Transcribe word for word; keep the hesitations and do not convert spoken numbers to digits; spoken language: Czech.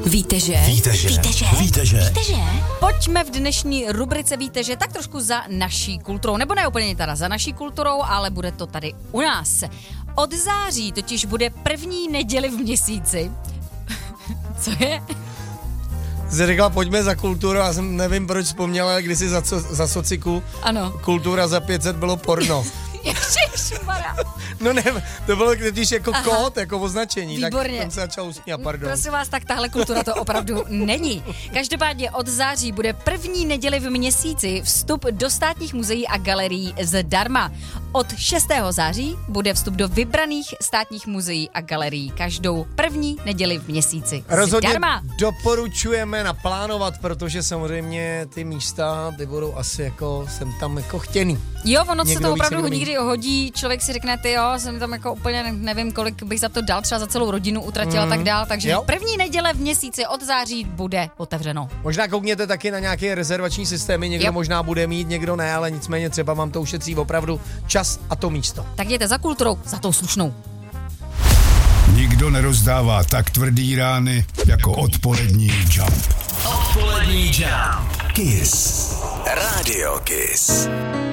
Víte, že? Víte, že? Víte, že? Víte, že? Víte, že? Pojďme v dnešní rubrice Víte, že tak trošku za naší kulturou, nebo ne úplně teda za naší kulturou, ale bude to tady u nás. Od září totiž bude první neděli v měsíci. Co je? Jsi řekla, pojďme za kulturu, já jsem nevím, proč vzpomněla, ale kdysi za, co, za sociku Ano. kultura za pět set bylo porno. Ježišmarja. No ne, to bylo když jako Aha. kód, jako označení. Výborně. Tak jsem se začal usmívat, pardon. Prosím vás, tak tahle kultura to opravdu není. Každopádně od září bude první neděli v měsíci vstup do státních muzeí a galerií zdarma. Od šestého září bude vstup do vybraných státních muzeí a galerií každou první neděli v měsíci Rozhodně zdarma. doporučujeme naplánovat, protože samozřejmě ty místa, ty budou asi jako, jsem tam jako chtěný. Jo, ono Někdo se to víc, opravdu někdo nikdy hodí, člověk si řekne, ty jo, jsem tam jako úplně nevím, kolik bych za to dal, třeba za celou rodinu utratil mm. a tak dál, takže Jo. první neděle v měsíci od září bude otevřeno. Možná koukněte taky na nějaké rezervační systémy, někdo Yep. možná bude mít, někdo ne, ale nicméně třeba vám to ušetří opravdu čas a to místo. Tak jděte za kulturou, za tou slušnou. Nikdo nerozdává tak tvrdý rány jako odpolední Jump. Odpolední Jump. Kiss. Radio Kiss.